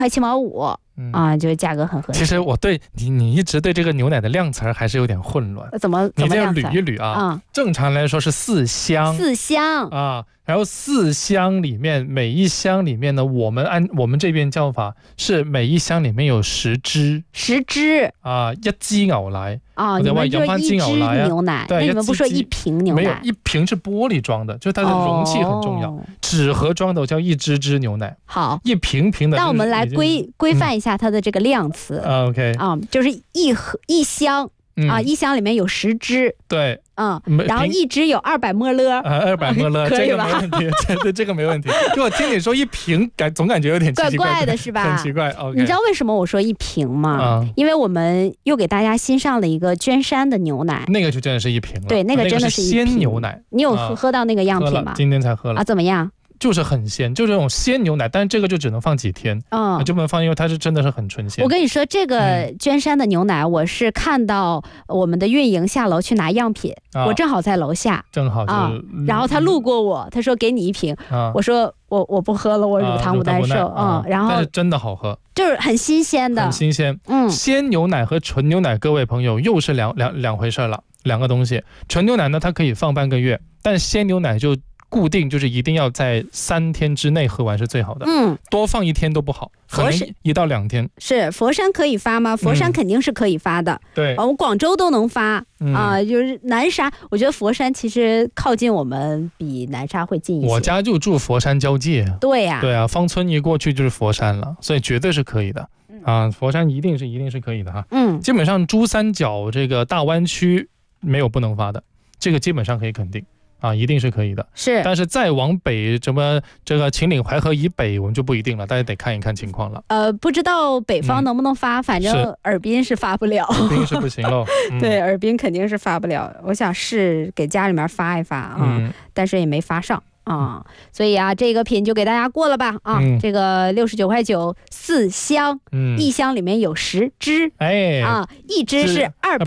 块7毛5啊，就是价格很合适。 其实我对你一直对这个牛奶的量词还是有点混乱。 怎么你这样量捋一捋啊？正常来说是4箱 ，4箱啊，然后4箱里面每一箱里面呢，我们这边叫法是每一箱里面有10支 ，10支啊，1支牛奶啊，你们就1支牛奶， 对， 那你们不说1瓶牛奶？ 没有，1瓶是玻璃装的，就是它的容器很重要。纸盒装的叫1支牛奶。 好 ，1瓶的。 那我们来规范一下它的这个量词。 OK 啊，就是一箱。一箱里面有10支， 对， 然后1支有200ml ，200ml， 可以吧？ 这个没问题，这个没问题。就我听你说1瓶，总感觉有点奇怪怪的是吧？ 很奇怪。OK， 你知道为什么我说1瓶吗？因为我们又给大家新上了一个娟山的牛奶， 那个就真的是1瓶了。 对，那个真的是1瓶鲜牛奶。 你有喝到那个样品吗？ 今天才喝了啊，怎么样？ 就是很鲜，就是这种鲜牛奶，但是这个就只能放几天，就不能放，因为它是真的是很纯鲜。 我跟你说，这个娟山的牛奶，我是看到我们的运营下楼去拿样品，我正好在楼下， 正好然后他路过我，他说给你1瓶，我说我不喝了，我乳糖不耐受，然后但是真的好喝， 就是很新鲜的， 很新鲜。鲜牛奶和纯牛奶，各位朋友又是两回事了，两个东西。纯牛奶呢，它可以放半个月，但鲜牛奶就固定就是一定要在3天之内喝完是最好的，多放1天都不好，可能1到2天。 是佛山可以发吗？佛山肯定是可以发的， 对， 我们广州都能发就是南沙，我觉得佛山其实靠近我们比南沙会近一些。 我家就住佛山交界， 对呀， 对啊，芳村一过去就是佛山了，所以绝对是可以的佛山一定是可以的哈。基本上珠三角这个大湾区没有不能发的，这个基本上可以肯定。一定是可以的， 是， 但是再往北，什么这个秦岭淮河以北，我们就不一定了，大家得看一看情况了。 不知道北方能不能发，反正尔滨是发不了， 尔滨是不行喽。 对，尔滨肯定是发不了。我想是给家里面发一发但是也没发上。所以这个品就给大家过了吧这个69块9 4箱，1箱里面有10支，1支是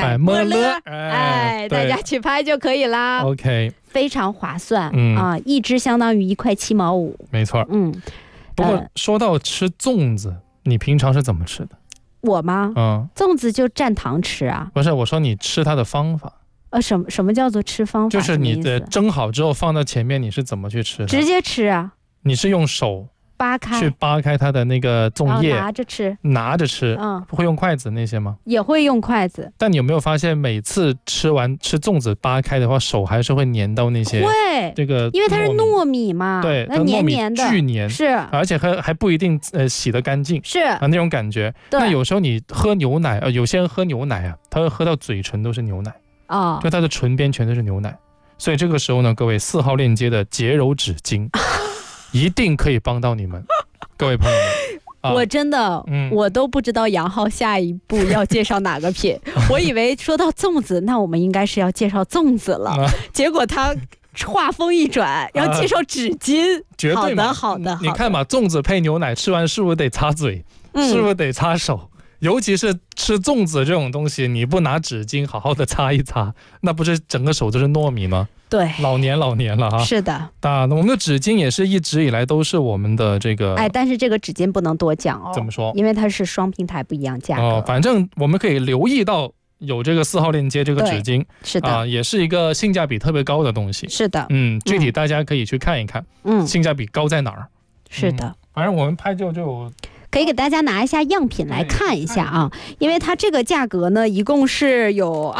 200ml，大家去拍就可以啦。 OK， 非常划算，1支相当于1块7毛5， 没错。不过说到吃粽子，你平常是怎么吃的？ 我吗？粽子就蘸糖吃啊。 不是，我说你吃它的方法。 什么叫做吃方法？ 就是你的蒸好之后放到前面，你是怎么去吃的？ 直接吃啊！ 你是用手去扒开它的那个粽叶，拿着吃，会用筷子那些吗？ 也会用筷子。 但你有没有发现，每次吃粽子扒开的话，手还是会粘到那些？ 会， 这个因为它是糯米嘛， 对， 那黏黏的， 巨黏， 是， 而且还不一定洗得干净， 是那种感觉。那有时候你喝牛奶有些人喝牛奶他会喝到嘴唇都是牛奶。就它的唇边全都是牛奶，所以这个时候呢，各位4号链接的洁柔纸巾一定可以帮到你们，各位朋友们。 我真的，我都不知道杨浩下一步要介绍哪个品，我以为说到粽子，那我们应该是要介绍粽子了，结果他话锋一转，要介绍纸巾。 绝对嘛， 好的。 你看嘛，粽子配牛奶，吃完是不是得擦嘴？是不是得擦手？尤其是吃粽子这种东西，你不拿纸巾好好的擦一擦，那不是整个手都是糯米吗？ 对， 老年了哈。 是的， 那我们的纸巾也是一直以来都是我们的这个， 但是这个纸巾不能多讲哦。 怎么说？ 因为它是双平台不一样价格。 反正我们可以留意到有这个4号链接这个纸巾， 是的也是一个性价比特别高的东西。 是的， 具体大家可以去看一看，性价比高在哪儿？ 是的，反正我们拍就可以给大家拿一下样品来看一下因为它这个价格呢，一共是有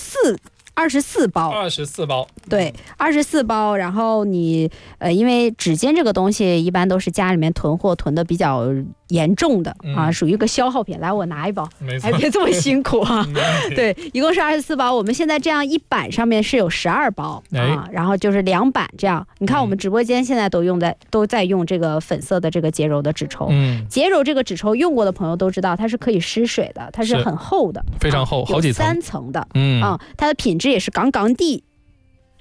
24包，对，24包。然后你因为纸巾这个东西一般都是家里面囤货囤的比较严重的属于个消耗品。来，我拿一包，别这么辛苦对，一共是24包。我们现在这样一板上面是有12包然后就是2板这样。你看我们直播间现在都在用这个粉色的这个洁柔的纸抽。洁柔这个纸抽用过的朋友都知道，它是可以湿水的，它是很厚的， 非常厚，好几层， 有3层的它的品质也是杠杠的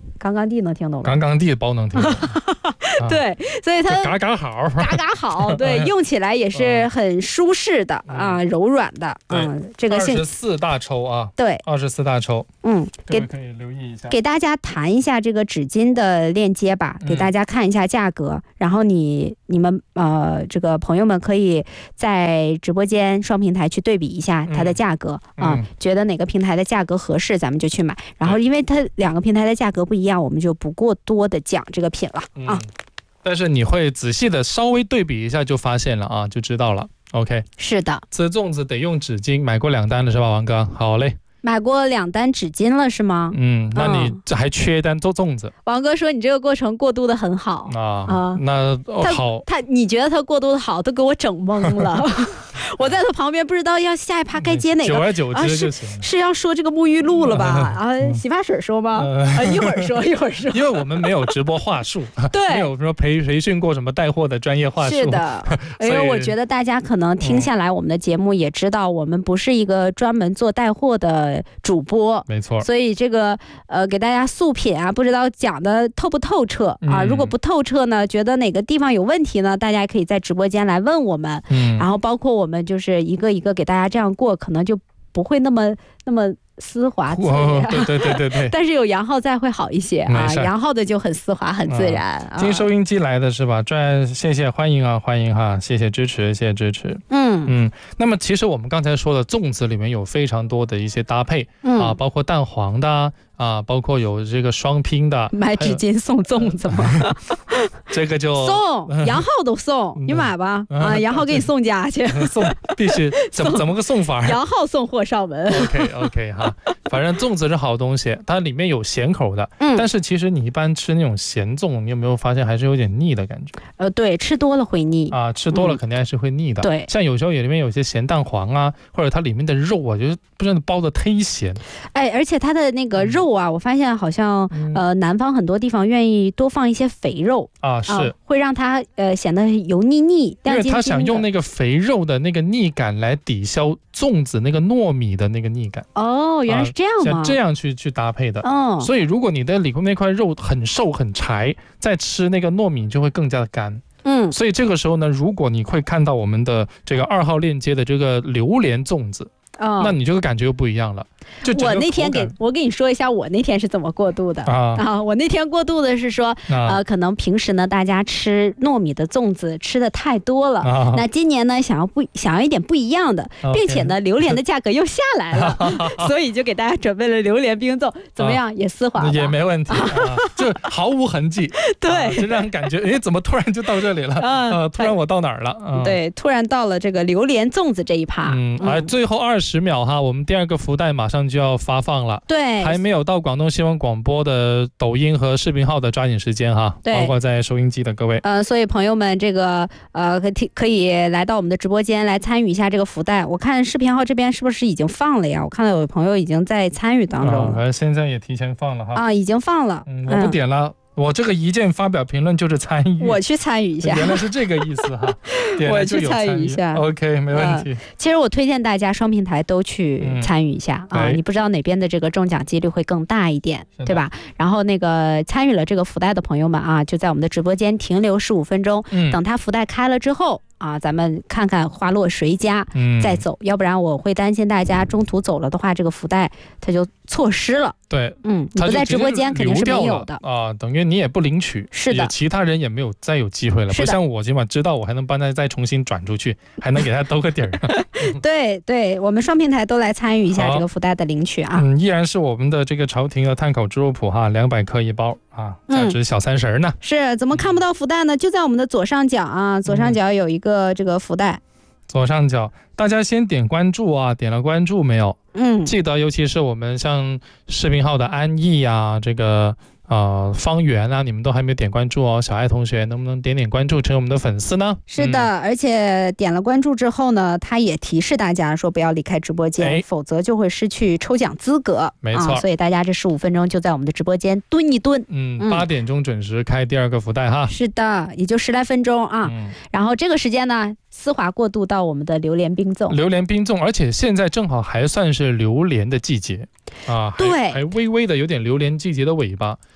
刚刚地能听懂吗？ 刚刚地包能听懂。 对，所以它嘎嘎好， 嘎嘎好，对，用起来也是很舒适的啊，柔软的。这个 24大抽啊， 对 ，24大抽。可以留意一下， 给大家谈一下这个纸巾的链接吧，给大家看一下价格，然后你们这个朋友们可以在直播间双平台去对比一下它的价格觉得哪个平台的价格合适，咱们就去买。然后因为它2个平台的价格不一样，我们就不过多的讲这个品了啊。 但是你会仔细的稍微对比一下就发现了啊，就知道了。OK， 是的， 吃粽子得用纸巾，买过2单了是吧，王哥？好嘞。 买过2单纸巾了是吗？ 那你这还缺单做粽子？ 王哥说你这个过程过渡的很好那好， 你觉得他过渡的好，都给我整懵了。我在他旁边不知道要下一趴该接哪个， 久而久之就行了。 是要说这个沐浴露了吧？洗发水说吗？一会儿说。 因为我们没有直播话术， 对， 没有说培训过什么带货的专业话术。 是的，因为我觉得大家可能听下来我们的节目也知道，我们不是一个专门做带货的主播， 没错。 所以这个给大家速品啊，不知道讲的透不透彻啊？如果不透彻呢，觉得哪个地方有问题呢，大家可以在直播间来问我们。然后包括我们就是一个一个给大家这样过，可能就不会那么丝滑自然。 对。 但是有杨浩在会好一些啊，杨浩的就很丝滑很自然。 听收音机来的是吧？谢谢，欢迎哈，谢谢支持。那么其实我们刚才说的粽子里面有非常多的一些搭配包括蛋黄的包括有这个双拼的。 买纸巾送粽子吗？ 这个就送，杨浩都送，你买吧杨浩给你送家去。 送必须怎么个送法？ 杨浩送货上门。 OK 哈，反正粽子是好东西，它里面有咸口的，但是其实你一般吃那种咸粽，你有没有发现还是有点腻的感觉？ 对，吃多了会腻吃多了肯定还是会腻的。 对， 像有时候里面有些咸蛋黄或者它里面的肉就是不知道包的忒咸。 而且它的那个肉我发现好像南方很多地方愿意多放一些肥肉是会让它显得油腻，因为他想用那个肥肉的那个腻感来抵消粽子那个糯米的那个腻感。 原来是这样吗？ 像这样去搭配的。所以如果你的里面那块肉很瘦很柴，再吃那个糯米就会更加的干。所以这个时候呢，如果你会看到我们的这个2号链接的这个榴莲粽子，那你这个感觉又不一样了。 我那天我跟你说一下我那天是怎么过渡的我那天过渡的是说可能平时呢大家吃糯米的粽子吃的太多了那今年呢想要一点不一样的并且呢榴莲的价格又下来了所以就给大家准备了榴莲冰粽，怎么样？也丝滑吧？ 也没问题就毫无痕迹。 对， 就让人感觉怎么突然就到这里了突然我到哪儿了对，突然到了这个榴莲粽子这一趴最后20秒哈，我们第2个福袋马上就要发放了。 对， 还没有到广东新闻广播的抖音和视频号的抓紧时间哈，包括在收音机的各位。 所以朋友们这个可以来到我们的直播间来参与一下这个福袋。我看视频号这边是不是已经放了呀？我看到有朋友已经在参与当中了。 现在也提前放了哈。 已经放了。 我不点了。我这个一键发表评论就是参与， 我去参与一下， 原来是这个意思哈。 我去参与一下 ，OK， 没问题。 其实我推荐大家双平台都去参与一下你不知道哪边的这个中奖几率会更大一点，对吧？然后那个参与了这个福袋的朋友们就在我们的直播间停留15分钟，等它福袋开了之后。咱们看看花落谁家再走，要不然我会担心大家中途走了的话，这个福袋它就错失了。 对， 你不在直播间肯定是没有的等于你也不领取， 是的， 其他人也没有再有机会了。不像我起码知道，我还能帮他再重新转出去，还能给他兜个底儿。 对，我们双平台都来参与一下这个福袋的领取依然是我们的这个朝廷的碳烤猪肉脯200克一包价值小30呢。 是怎么看不到福袋呢？就在我们的左上角左上角有一个这个福袋。 左上角，大家先点关注点了关注没有？记得，尤其是我们像视频号的安逸这个方圆你们都还没有点关注小爱同学能不能点关注成为我们的粉丝呢？ 是的，而且点了关注之后呢，他也提示大家说不要离开直播间，否则就会失去抽奖资格。 没错， 所以大家这15分钟就在我们的直播间蹲一蹲。 8点钟准时开第2个福袋哈。 是的，也就10来分钟然后这个时间呢，丝滑过渡到我们的榴莲冰粽。 榴莲冰粽，而且现在正好还算是榴莲的季节对， 还微微的有点榴莲季节的尾巴。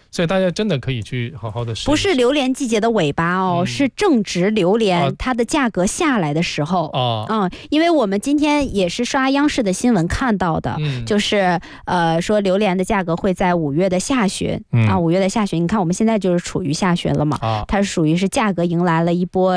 所以大家真的可以去好好的试。 不是榴莲季节的尾巴哦，是正值榴莲它的价格下来的时候因为我们今天也是刷央视的新闻看到的，就是说榴莲的价格会在5月的下旬5月的下旬，你看我们现在就是处于下旬了嘛，它属于是价格迎来了一波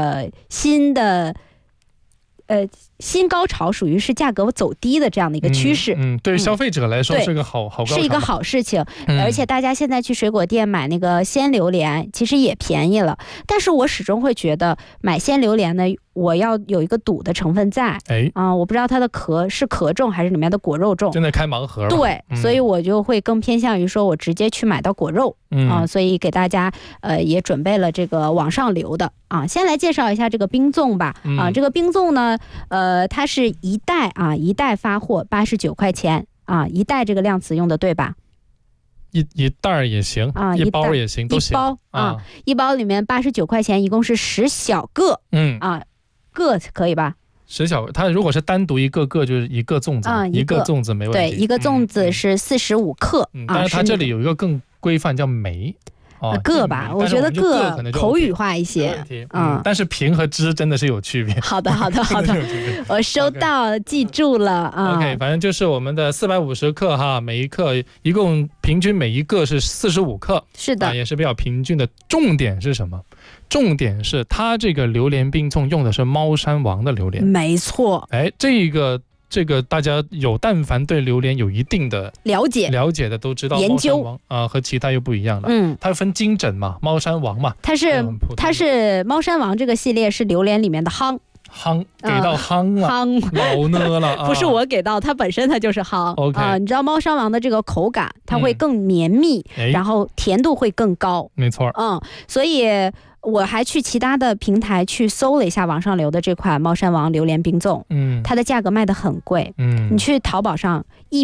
新高潮，属于是价格走低的这样的一个趋势。 对于消费者来说是个好高潮， 是一个好事情。而且大家现在去水果店买那个鲜榴莲，其实也便宜了。但是我始终会觉得买鲜榴莲呢，我要有一个赌的成分在。我不知道它的壳是壳重还是里面的果肉重。 真的开盲盒了。 对，所以我就会更偏向于说我直接去买到果肉。所以给大家也准备了这个往上流的先来介绍一下这个冰粽吧。这个冰粽呢，它是一袋发货89块钱一袋这个量词用的对吧？ 一袋也行一包也行，都行。 一包里面89块钱，一共是10小个。个可以吧？10小， 它如果是单独一个就是一个粽子一个粽子没问题。 对，一个粽子是45克但是它这里有一个更规范叫枚。 个吧，我觉得个口语化一些。 但是平和支真的是有区别。 好的，我收到，记住了 OK， 反正就是我们的450克每一克一共平均每一个是45克。 是的， 也是比较平均的。重点是什么？重点是它这个榴莲冰粽用的是猫山王的榴莲。 没错。 这个大家但凡对榴莲有一定的了解的都知道， 研究和其他又不一样了。它分金枕嘛，猫山王嘛。 它是猫山王这个系列是榴莲里面的夯， 给到夯了，老呢了不是我给到，它本身它就是夯。你知道猫山王的这个口感，它会更绵密，然后甜度会更高。 没错。 所以我还去其他的平台去搜了一下网上流的这款猫山王榴莲冰粽，它的价格卖得很贵。你去淘宝上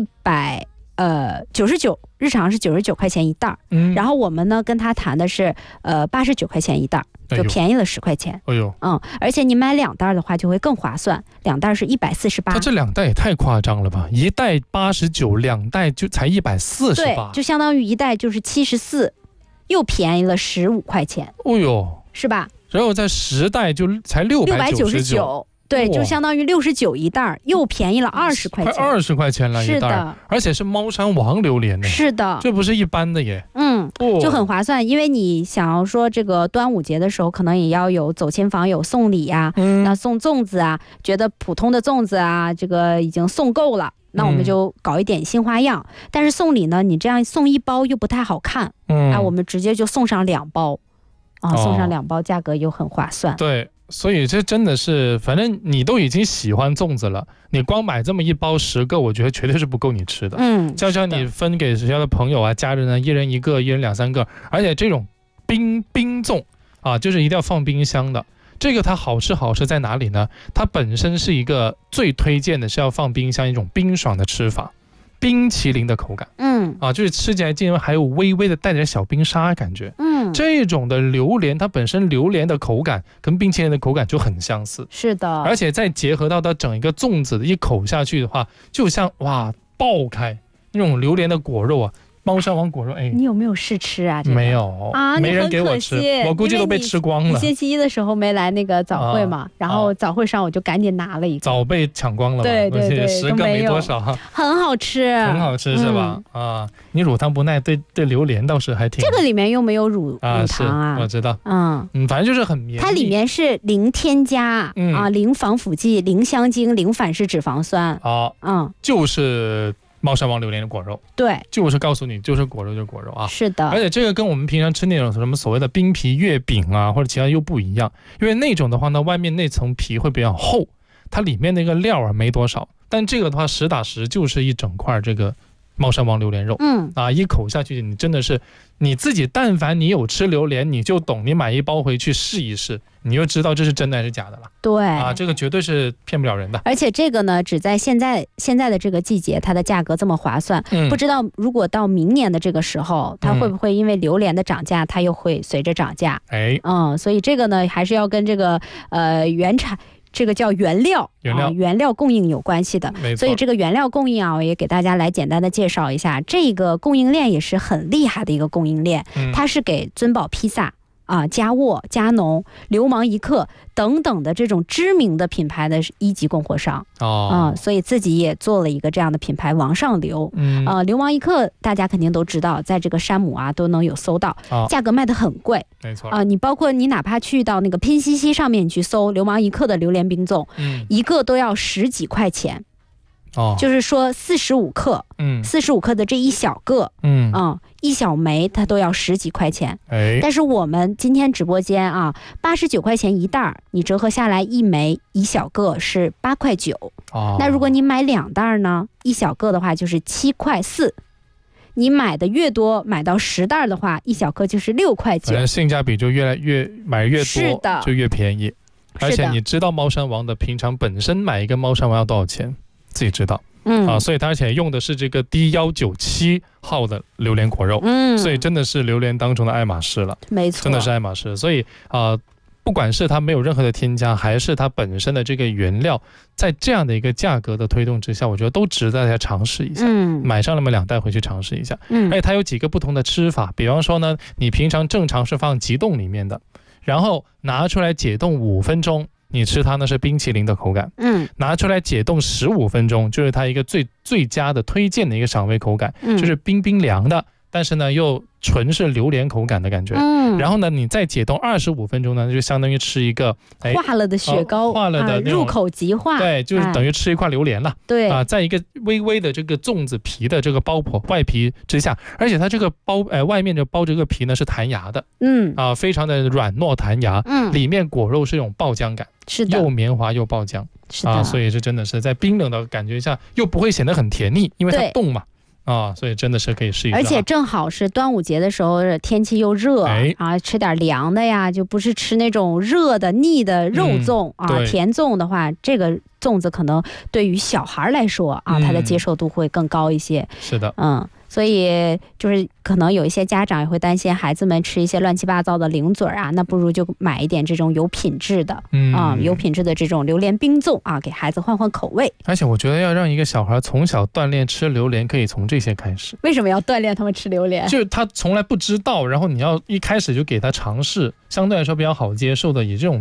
199，日常是99块钱一袋。然后我们呢跟他谈的是89块钱一袋，就便宜了10块钱。而且你买2袋的话就会更划算，2袋是148。 它这2袋也太夸张了吧，1袋89，2袋就才148。 对，就相当于1袋就是74，又便宜了15块钱。是吧？ 然后在10袋就才699。 对，就相当于69一袋，又便宜了20块钱， 快20块钱了一袋，而且是猫山王榴莲的。 是的， 这不是一般的耶。 就很划算，因为你想要说这个端午节的时候，可能也要有走亲访友送礼呀，那送粽子觉得普通的粽子这个已经送够了，那我们就搞一点新花样。但是送礼呢，你这样送一包又不太好看，我们直接就送上2包，送上2包，价格又很划算。 对。所以这真的是，反正你都已经喜欢粽子了，你光买这么一包10个，我觉得绝对是不够你吃的。就像你分给学校的朋友家人一人1个，一人2、3个，而且这种冰粽就是一定要放冰箱的。这个它好吃在哪里呢？它本身是一个最推荐的是要放冰箱一种冰爽的吃法。冰淇淋的口感，就是吃起来竟然还有微微的带点小冰沙感觉，这种的榴莲它本身榴莲的口感跟冰淇淋的口感就很相似， 是的， 而且再结合到它整一个粽子的一口下去的话，就像爆开那种榴莲的果肉猫山王果肉， 你有没有试吃啊？ 没有没人给我吃，我估计都被吃光了。 你星期一的时候没来那个早会嘛，然后早会上我就赶紧拿了一个， 早被抢光了嘛。对，10个没多少很好吃， 是吧？你乳糖不耐，对榴莲倒是还挺。 这个里面又没有乳糖我知道。反正就是很绵密。 它里面是零添加零防腐剂、零香精、零反式脂肪酸。 就是猫山王榴莲的果肉， 对， 就是告诉你，就是果肉就是果肉是的， 而且这个跟我们平常吃那种什么所谓的冰皮月饼或者其他又不一样，因为那种的话呢，外面那层皮会比较厚，它里面那个料没多少，但这个的话实打实就是一整块这个猫山王榴莲肉，一口下去，你真的是你自己，但凡你有吃榴莲，你就懂，你买一包回去试一试，你就知道这是真的还是假的了。 对这个绝对是骗不了人的。 而且这个呢，只在现在的这个季节，它的价格这么划算，不知道如果到明年的这个时候，它会不会因为榴莲的涨价，它又会随着涨价？所以这个呢，还是要跟这个这个叫原料供应有关系的。所以这个原料供应啊，我也给大家来简单的介绍一下。这个供应链也是很厉害的一个供应链，它是给尊宝披萨佳沃、佳农、流氓一刻等等的这种知名的品牌的1级供货商所以自己也做了一个这样的品牌往上流。流氓一刻大家肯定都知道，在这个山姆都能有搜到，价格卖得很贵， 没错你包括你哪怕去到那个拼夕夕上面你去搜流氓一刻的榴莲冰粽，一个都要10几块钱。就是说45克，45克的这一小个，一小枚它都要10几块钱。但是我们今天直播间89块钱一袋，你折合下来一枚一小个是8块9。那如果你买2袋呢，一小个的话就是7块4。你买的越多，买到10袋的话，一小个就是6块9。 性价比就越买越多，就越便宜。而且你知道猫山王的平常本身买一个猫山王要多少钱？自己知道，所以它而且用的是这个 D197 号的榴莲果肉，所以真的是榴莲当中的爱马仕了， 没错， 真的是爱马仕。所以不管是它没有任何的添加，还是它本身的这个原料，在这样的一个价格的推动之下，我觉得都值得大家尝试一下，买上那么2袋回去尝试一下。而且它有几个不同的吃法，比方说呢，你平常正常是放急冻里面的，然后拿出来解冻5分钟。你吃它呢是冰淇淋的口感，拿出来解冻15分钟，就是它一个最佳的推荐的一个赏味口感，就是冰冰凉的，但是呢又纯是榴莲口感的感觉。然后呢你再解冻25分钟呢，就相当于吃一个化了的雪糕， 化了的入口即化， 对，就是等于吃一块榴莲了。 对在一个微微的这个粽子皮的这个包裹外皮之下，而且它这个外面就包着个皮呢是弹牙的，非常的软糯弹牙，里面果肉是一种爆浆感， 是的， 又绵滑又爆浆， 是的， 所以这真的是在冰冷的感觉下又不会显得很甜腻，因为它冻嘛。所以真的是可以试一试。 而且正好是端午节的时候，天气又热吃点凉的呀，就不是吃那种热的腻的肉粽甜粽的话，这个粽子可能对于小孩来说它的接受度会更高一些。 是的， 所以就是可能有一些家长也会担心孩子们吃一些乱七八糟的零嘴那不如就买一点这种有品质的有品质的这种榴莲冰粽给孩子换换口味。 而且我觉得要让一个小孩从小锻炼吃榴莲，可以从这些开始。 为什么要锻炼他们吃榴莲？ 就是他从来不知道，然后你要一开始就给他尝试，相对来说比较好接受的，以这种